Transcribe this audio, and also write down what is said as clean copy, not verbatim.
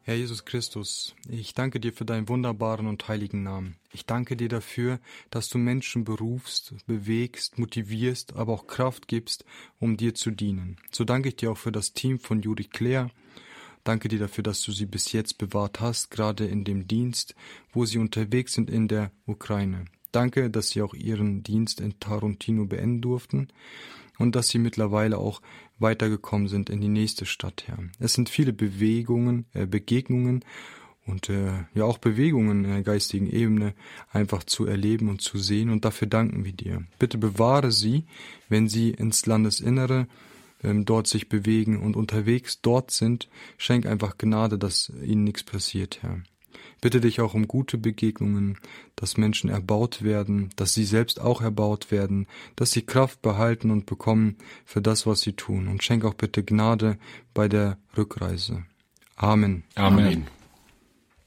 Herr Jesus Christus, ich danke dir für deinen wunderbaren und heiligen Namen. Ich danke dir dafür, dass du Menschen berufst, bewegst, motivierst, aber auch Kraft gibst, um dir zu dienen. So danke ich dir auch für das Team von Juri Claire. Danke dir dafür, dass du sie bis jetzt bewahrt hast, gerade in dem Dienst, wo sie unterwegs sind in der Ukraine. Danke, dass sie auch ihren Dienst in Tarantino beenden durften und dass sie mittlerweile auch weitergekommen sind in die nächste Stadt, Herr. Es sind viele Begegnungen und auch Bewegungen in der geistigen Ebene einfach zu erleben und zu sehen, und dafür danken wir dir. Bitte bewahre sie, wenn sie ins Landesinnere dort sich bewegen und unterwegs dort sind. Schenk einfach Gnade, dass ihnen nichts passiert, Herr. Bitte dich auch um gute Begegnungen, dass Menschen erbaut werden, dass sie selbst auch erbaut werden, dass sie Kraft behalten und bekommen für das, was sie tun. Und schenk auch bitte Gnade bei der Rückreise. Amen. Amen.